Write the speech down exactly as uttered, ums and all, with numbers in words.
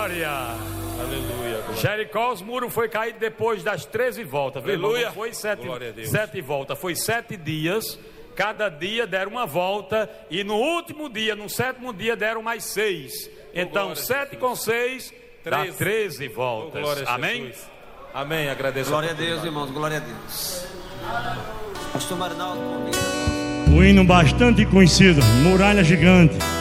glória. Aleluia. Jericó, os muros foi caído depois das treze voltas. Aleluia. Não foi sete, Glória a Deus. sete voltas, foi sete dias. Cada dia deram uma volta. E no último dia, no sétimo dia, deram mais seis. Então, sete com seis, dá treze voltas. Amém? Amém. Agradeço. Glória a Deus, irmãos. Glória a Deus. Pastor Marinaldo, convida. Um hino bastante conhecido, Muralha Gigante.